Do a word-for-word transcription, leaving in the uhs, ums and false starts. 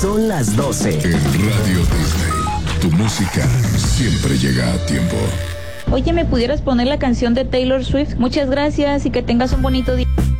Son las doce. En Radio Disney, tu música siempre llega a tiempo. Oye, ¿me pudieras poner la canción de Taylor Swift? Muchas gracias y que tengas un bonito día.